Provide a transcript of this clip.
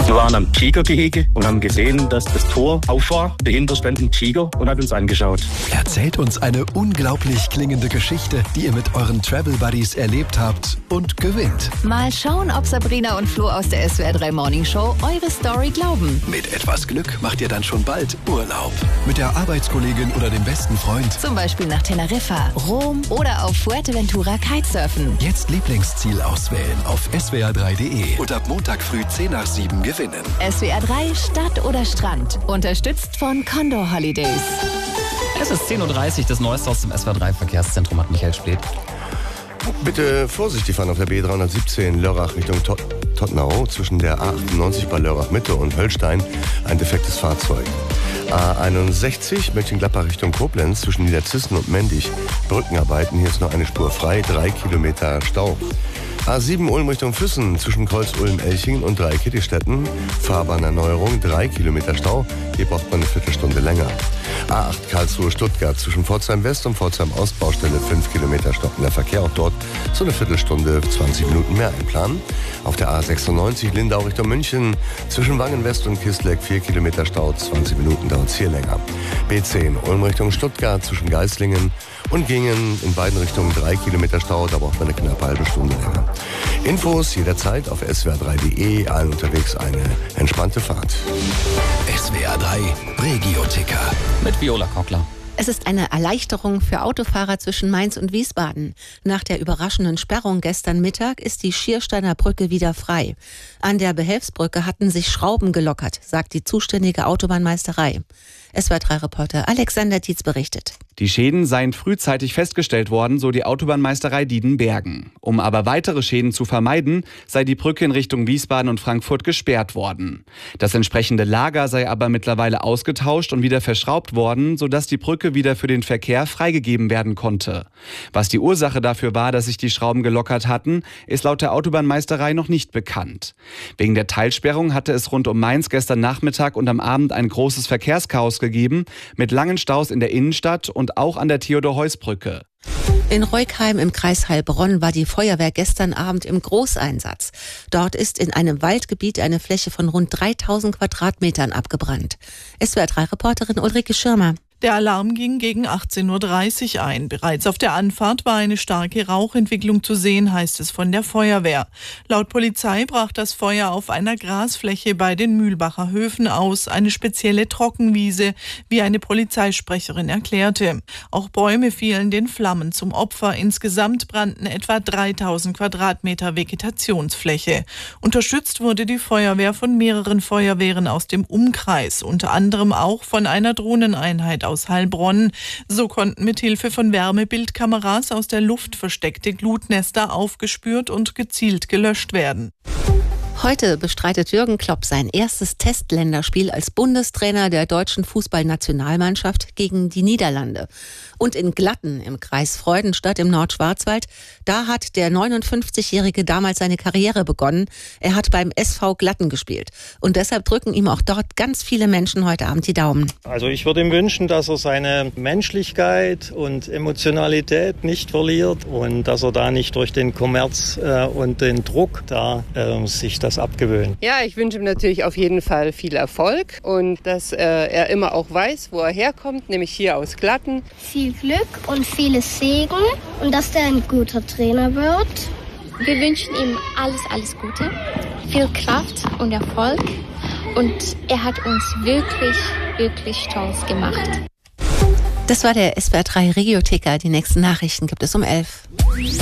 Wir waren am Tigergehege und haben gesehen, dass das Tor auf war. Dahinter stand ein Tiger und hat uns angeschaut. Erzählt uns eine unglaublich klingende Geschichte, die ihr mit euren Travel Buddies erlebt habt und gewinnt. Mal schauen, ob Sabrina und Flo aus der SWR 3 Morning Show eure Story glauben. Mit etwas Glück macht ihr dann schon bald Urlaub. Mit der Arbeitskollegin oder dem besten Freund. Zum Beispiel nach Teneriffa, Rom oder auf Fuerteventura Kitesurfen. Jetzt Lieblingsziel auswählen auf swr3.de und ab Montag früh 6:10 gewinnen. SWR 3 Stadt oder Strand. Unterstützt von Condor Holidays. Es ist 10:30 Uhr, das Neueste aus dem SWR 3 Verkehrszentrum hat Michael Spleth. Bitte vorsichtig fahren auf der B317 Lörrach Richtung Tottenau. Zwischen der A98 bei Lörrach Mitte und Höllstein ein defektes Fahrzeug. A61 Mönchengladbach Richtung Koblenz zwischen Niederzissen und Mendig. Brückenarbeiten, hier ist noch eine Spur frei, 3 Kilometer Stau. A7 Ulm Richtung Füssen zwischen Kreuz-Ulm-Elchingen und Dreieckittistetten. Fahrbahnerneuerung, 3 Kilometer Stau. Hier braucht man eine Viertelstunde länger. A8 Karlsruhe-Stuttgart zwischen Pforzheim West und Pforzheim Ost. Baustelle 5 Kilometer stockender Verkehr. Auch dort so eine Viertelstunde, 20 Minuten mehr einplanen. Auf der A96 Lindau Richtung München zwischen Wangen West und Kisleck 4 Kilometer Stau. 20 Minuten dauert es hier länger. B10 Ulm Richtung Stuttgart zwischen Geislingen und Gingen in beiden Richtungen 3 Kilometer Stau. Da braucht man eine knappe halbe Stunde länger. Infos jederzeit auf swr3.de. Allen unterwegs eine entspannte Fahrt. SWR 3 Regio-Ticker. Mit Viola Kockler. Es ist eine Erleichterung für Autofahrer zwischen Mainz und Wiesbaden. Nach der überraschenden Sperrung gestern Mittag ist die Schiersteiner Brücke wieder frei. An der Behelfsbrücke hatten sich Schrauben gelockert, sagt die zuständige Autobahnmeisterei. SWR3-Reporter Alexander Dietz berichtet. Die Schäden seien frühzeitig festgestellt worden, so die Autobahnmeisterei Diedenbergen. Um aber weitere Schäden zu vermeiden, sei die Brücke in Richtung Wiesbaden und Frankfurt gesperrt worden. Das entsprechende Lager sei aber mittlerweile ausgetauscht und wieder verschraubt worden, sodass die Brücke wieder für den Verkehr freigegeben werden konnte. Was die Ursache dafür war, dass sich die Schrauben gelockert hatten, ist laut der Autobahnmeisterei noch nicht bekannt. Wegen der Teilsperrung hatte es rund um Mainz gestern Nachmittag und am Abend ein großes Verkehrschaos gegeben, mit langen Staus in der Innenstadt und auch an der Theodor-Heuss-Brücke. In Reukheim im Kreis Heilbronn war die Feuerwehr gestern Abend im Großeinsatz. Dort ist in einem Waldgebiet eine Fläche von rund 3000 Quadratmetern abgebrannt. SWR3-Reporterin Ulrike Schirmer. Der Alarm ging gegen 18:30 Uhr ein. Bereits auf der Anfahrt war eine starke Rauchentwicklung zu sehen, heißt es von der Feuerwehr. Laut Polizei brach das Feuer auf einer Grasfläche bei den Mühlbacher Höfen aus, eine spezielle Trockenwiese, wie eine Polizeisprecherin erklärte. Auch Bäume fielen den Flammen zum Opfer. Insgesamt brannten etwa 3000 Quadratmeter Vegetationsfläche. Unterstützt wurde die Feuerwehr von mehreren Feuerwehren aus dem Umkreis, unter anderem auch von einer Drohneneinheit aus Heilbronn. So konnten mithilfe von Wärmebildkameras aus der Luft versteckte Glutnester aufgespürt und gezielt gelöscht werden. Heute bestreitet Jürgen Klopp sein erstes Testländerspiel als Bundestrainer der deutschen Fußballnationalmannschaft gegen die Niederlande. Und in Glatten im Kreis Freudenstadt im Nordschwarzwald, da hat der 59-Jährige damals seine Karriere begonnen. Er hat beim SV Glatten gespielt. Und deshalb drücken ihm auch dort ganz viele Menschen heute Abend die Daumen. Also ich würde ihm wünschen, dass er seine Menschlichkeit und Emotionalität nicht verliert und dass er da nicht durch den Kommerz und den Druck da sich das abgewöhnt. Ja, ich wünsche ihm natürlich auf jeden Fall viel Erfolg und dass er immer auch weiß, wo er herkommt, nämlich hier aus Glatten. Viel Glück und vieles Segen und dass der ein guter Trainer wird. Wir wünschen ihm alles Gute, viel Kraft und Erfolg und er hat uns wirklich stolz gemacht. Das war der SWR3 Regio-Ticker. Die nächsten Nachrichten gibt es um 11.